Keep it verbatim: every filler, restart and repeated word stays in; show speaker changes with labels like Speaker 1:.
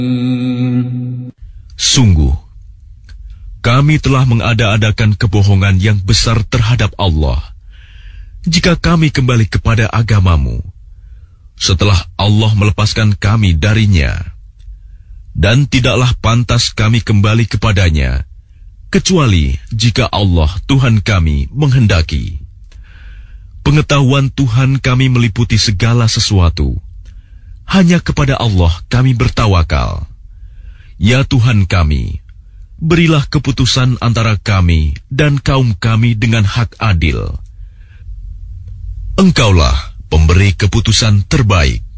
Speaker 1: Sungguh, kami telah mengada-adakan kebohongan yang besar terhadap Allah jika kami kembali kepada agamamu setelah Allah melepaskan kami darinya. Dan tidaklah pantas kami kembali kepadanya kecuali jika Allah Tuhan kami menghendaki. Pengetahuan Tuhan kami meliputi segala sesuatu. Hanya kepada Allah kami bertawakal. Ya Tuhan kami, berilah keputusan antara kami dan kaum kami dengan hak adil. Engkaulah pemberi keputusan terbaik.